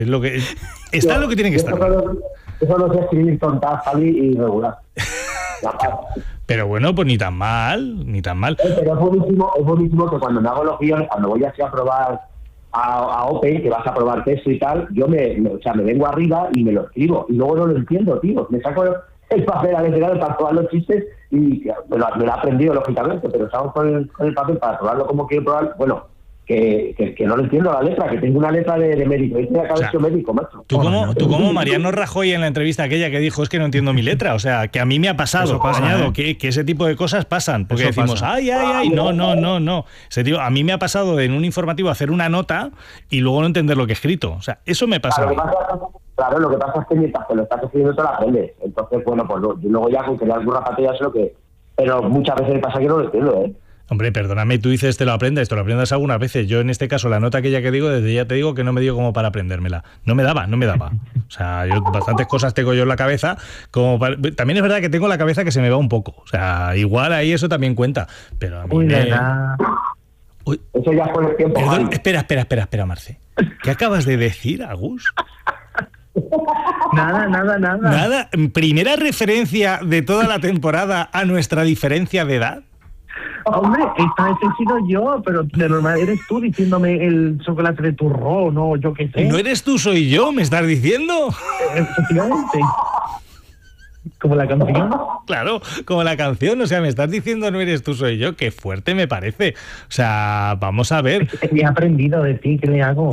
Es lo que está, lo que tiene que estar. Eso no es escribir tontas, Javi, y regular. Pero bueno, pues ni tan mal. Pero es buenísimo que cuando me hago los guiones, cuando voy así a probar a Open, que vas a probar texto y tal, yo me vengo arriba y me lo escribo. Y luego no lo entiendo, tío. Me saco el papel a veces para probar los chistes y me lo he aprendido, lógicamente, pero estamos con el papel para probarlo como quiero probar. Bueno, que no lo entiendo la letra, que tengo una letra de médico. Yo tengo que haber médico, macho. Tú como Mariano Rajoy en la entrevista aquella que dijo, es que no entiendo mi letra. O sea, que a mí me ha pasado, que ese tipo de cosas pasan. Porque eso decimos, pasa. Ay, no. Ese tío, a mí me ha pasado en un informativo hacer una nota y luego no entender lo que he escrito. O sea, eso me pasa. Claro, lo que pasa es que mientras te lo estás escribiendo te lo aprendes. Entonces, bueno, pues luego ya con que le das burra patilla es lo que... Pero muchas veces me pasa que no lo entiendo, ¿eh? Hombre, perdóname, tú dices te lo aprendes algunas veces. Yo en este caso, la nota aquella que digo, desde ya te digo que no me dio como para aprendérmela. No me daba. O sea, yo bastantes cosas tengo yo en la cabeza. También es verdad que tengo la cabeza que se me va un poco. O sea, igual ahí eso también cuenta. Pero a mí Uy. Eso ya fue el tiempo. Perdón, espera, Marce. ¿Qué acabas de decir, Agus? Nada. Primera referencia de toda la temporada a nuestra diferencia de edad. Hombre, esta vez he sido yo, pero de normal eres tú diciéndome el chocolate de turrón, o yo qué sé. ¿No eres tú, soy yo? ¿Me estás diciendo? Efectivamente. ¿Como la canción? Claro, como la canción. O sea, me estás diciendo no eres tú, soy yo. Qué fuerte me parece. O sea, vamos a ver. He aprendido de ti, ¿qué le hago?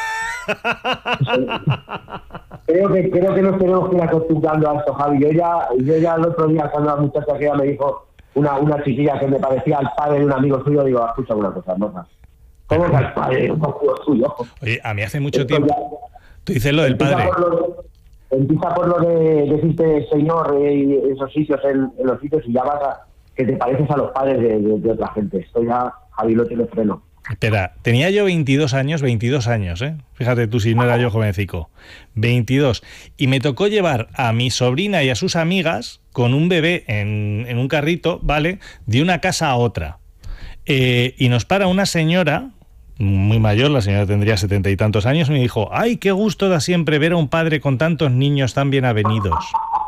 Creo que nos tenemos que ir acostumbrando a esto, Javi. Yo ya el otro día, cuando la muchacha que me dijo una chiquilla que me parecía al padre de un amigo suyo, digo, escucha una cosa, Moza. ¿Cómo que al padre de un amigo suyo? Oye, a mí hace mucho tiempo... Tú dices lo del padre. Empieza por lo de decirte señor y esos sitios en los sitios y ya vas a... que te pareces a los padres de otra gente. Esto ya, Javi, lo tiene freno. Espera, tenía yo 22 años, ¿eh? Fíjate tú si no era yo jovencico. 22. Y me tocó llevar a mi sobrina y a sus amigas con un bebé en un carrito, ¿vale? De una casa a otra. Y nos para una señora, muy mayor, la señora tendría 70 y tantos años, y me dijo, ¡ay, qué gusto da siempre ver a un padre con tantos niños tan bien avenidos!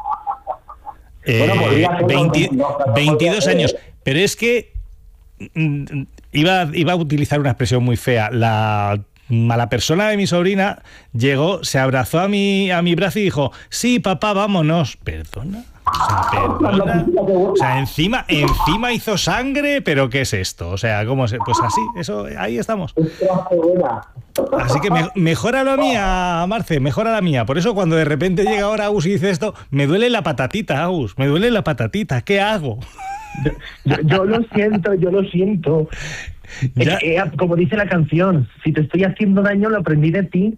22 años. Pero es que... Iba a utilizar una expresión muy fea. La mala persona de mi sobrina llegó, se abrazó a mi brazo y dijo, sí, papá, vámonos. ¿Perdona? O sea, encima hizo sangre, pero ¿qué es esto? O sea, ¿cómo se...? Pues así, eso, ahí estamos. Así que mejora la mía, Marce, mejora la mía. Por eso cuando de repente llega ahora Agus y dice esto, me duele la patatita, Agus, me duele la patatita, ¿qué hago? Yo lo siento. Como dice la canción, si te estoy haciendo daño, lo aprendí de ti.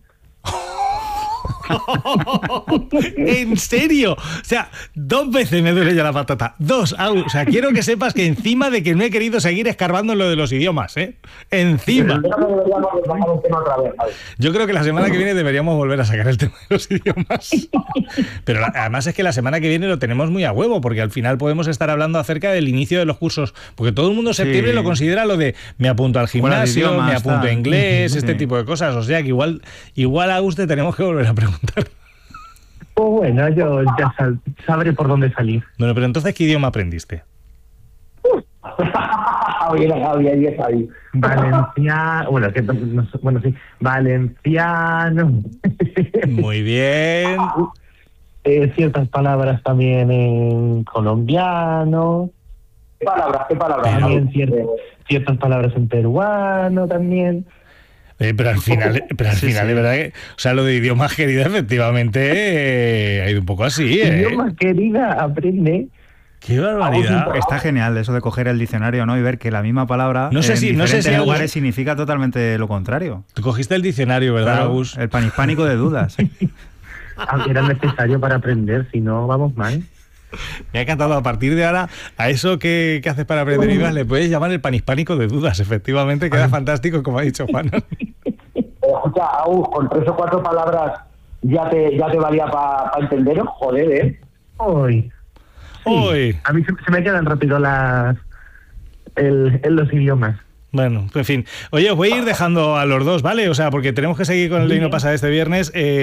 ¿En serio? O sea, 2 veces me duele ya la patata. 2. O sea, quiero que sepas que encima de que no he querido seguir escarbando en lo de los idiomas, ¿eh? Encima. Yo creo que la semana que viene deberíamos volver a sacar el tema de los idiomas. Pero además es que la semana que viene lo tenemos muy a huevo, porque al final podemos estar hablando acerca del inicio de los cursos, porque todo el mundo en septiembre lo considera lo de me apunto al gimnasio, idiomas, me apunto a inglés, este tipo de cosas. O sea que igual a usted tenemos que volver a preguntar. Pues bueno, yo ya sabré por dónde salir. Bueno, pero entonces, ¿qué idioma aprendiste? Valenciano. Muy bien. Ciertas palabras también en colombiano. ¿Qué palabras? También ciertas palabras en peruano también. Pero al final, de verdad que, o sea, lo de idiomas, querida, efectivamente ha ido un poco así, Idiomas, querida, aprende. ¡Qué barbaridad! Está genial eso de coger el diccionario, ¿no? Y ver que la misma palabra en diferentes lugares significa totalmente lo contrario. Tú cogiste el diccionario, ¿verdad, claro, Agus? El panhispánico de dudas. Aunque era necesario para aprender, si no, vamos mal. Me ha encantado. A partir de ahora, a eso que haces para aprender idiomas le puedes llamar el panhispánico de dudas. Efectivamente, queda fantástico, como ha dicho Juan. Escucha, Agus, con 3 o 4 palabras ya te valía para entender, joder, ¿eh? Hoy. A mí se me quedan rápido los idiomas. Bueno, en fin. Oye, os voy a ir dejando a los dos, ¿vale? O sea, porque tenemos que seguir con el Leino Pasa este viernes.